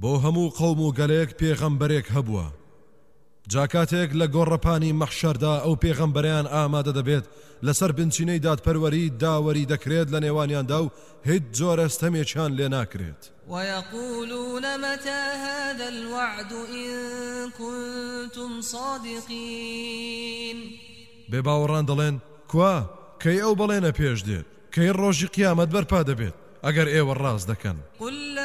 بۆ هەموو قەوم و گەلێک پێغەمبەرێک هەبووە جاکاتێک لە گۆڕەپانی مەحشەردا ئەو پێغەمبەریان ئامادە دەبێت لەسەر بنچینەی دادپەروەری داوەری دەکرێت لە نێوانیاندا و هیچ جۆرە ستەمێکیان لێ ناکرێت ويقولون متى هذا الوعد إن كنتم صادقين بێباوەڕان دەڵێن کوا کەی ئەو بەڵێنە پێش دێت کەی ڕۆژی قیامەت بەرپا دەبێت ئەگەر ئێوە ڕاست دەکەن قل